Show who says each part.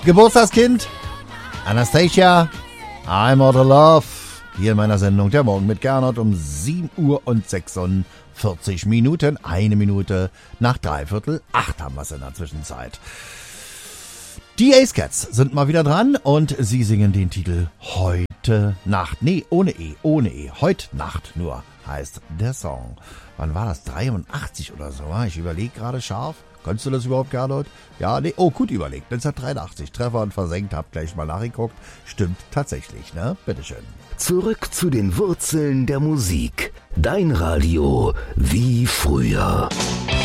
Speaker 1: Geburtstagskind, Anastasia, I'm Out of Love. Hier in meiner Sendung Der Morgen mit Gernot um 7:46 Minuten. 1 Minute nach 7:45 haben wir es in der Zwischenzeit. Die Ace Cats sind mal wieder dran und sie singen den Titel Heute Nacht. Nee, ohne E. Heute Nacht nur heißt der Song. Wann war das? 83 oder so? Ich überlege gerade scharf. Konntest du das überhaupt, Gernot? Ja, nee, oh, gut überlegt. 1983. Treffer und versenkt, hab gleich mal nachgeguckt. Stimmt tatsächlich, ne? Bitteschön.
Speaker 2: Zurück zu den Wurzeln der Musik. Dein Radio wie früher.